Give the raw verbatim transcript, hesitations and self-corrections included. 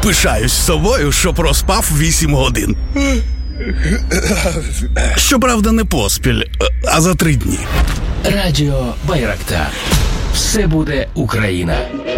Пишаюсь собою, що проспав вісім годин. Щоправда, не поспіль, а за три дні. Радіо Байрактар. Все буде Україна.